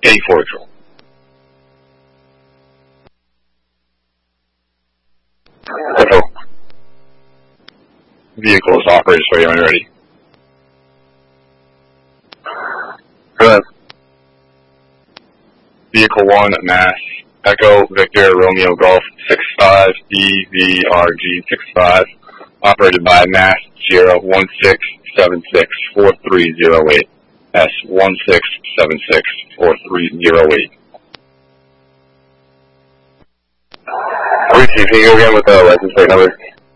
84 Control. Control. Vehicle is operated for you when you're ready. Go ahead. Vehicle 1, Mass, Echo, Victor, Romeo, Golf, 65, EVRG 65, operated by Mass, Sierra 16764308, S16764308. Can you go again with the license plate number?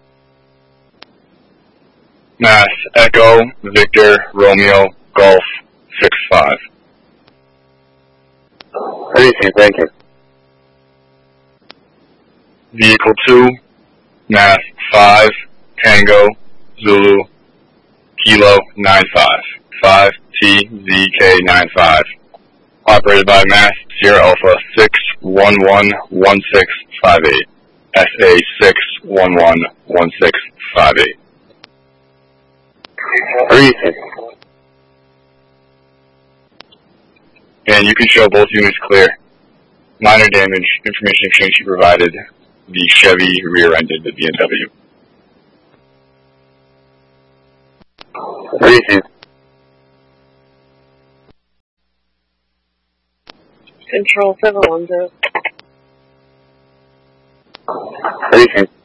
Mass, Echo, Victor, Romeo, Golf, 65. Thank you. Vehicle 2, Mass 5, Tango, Zulu, Kilo 95, 5TZK95, operated by Mass Sierra Alpha 6111658, SA 6111658. And you can show both units clear. Minor damage, information exchange she provided, the Chevy rear-ended the BMW. Control 710.